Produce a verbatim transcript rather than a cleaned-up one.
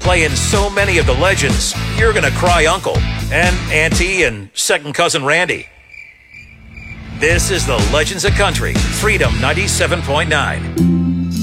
playing so many of the legends, you're going to cry uncle and auntie and second cousin Randy. This is the Legends of Country, Freedom ninety-seven point nine.